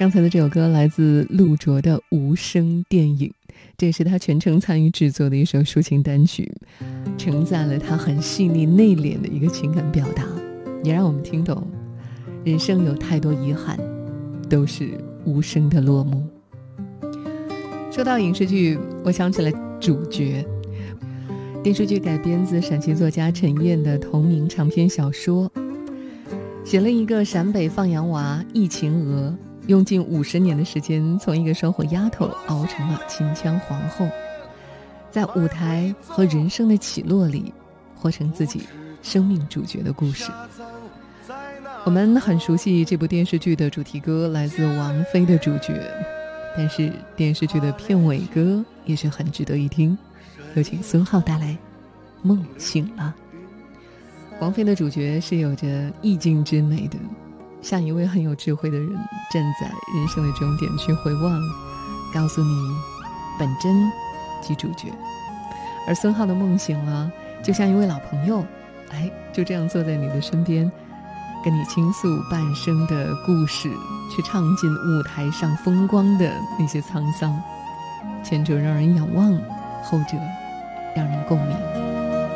刚才的这首歌来自陆卓的《无声电影》，这也是他全程参与制作的一首抒情单曲，承载了他很细腻内敛的一个情感表达，也让我们听懂人生有太多遗憾都是无声的落幕。说到影视剧，我想起了主角。电视剧改编自陕西作家陈燕的同名长篇小说，写了一个陕北放羊娃易秦娥，用近50年的时间，从一个烧火丫头熬成了秦腔皇后，在舞台和人生的起落里，活成自己生命主角的故事。我们很熟悉这部电视剧的主题歌，来自王菲的《主角》，但是电视剧的片尾歌也是很值得一听。有请孙浩带来《梦醒了》。王菲的《主角》是有着意境之美的，像一位很有智慧的人站在人生的终点去回望，告诉你本真即主角。而孙浩的《梦醒了》就像一位老朋友，就这样坐在你的身边，跟你倾诉半生的故事，去唱尽舞台上风光的那些沧桑。前者让人仰望，后者让人共鸣。